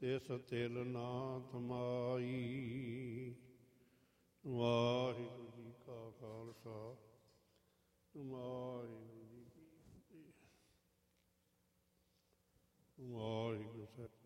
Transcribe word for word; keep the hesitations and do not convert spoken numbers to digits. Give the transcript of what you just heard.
ਤਿਸ ਤਿਲ ਨਾ ਥਮਾਈ। ਵਾਹਿਗੁਰੂ ਜੀ ਕਾ ਖਾਲਸਾ, ਵਾਹਿਗੁਰੂ ਜੀ ਕੀ ਫਤਿਹ। ਵਾਹਿਗੁਰੂ ਸਾਹਿਬ।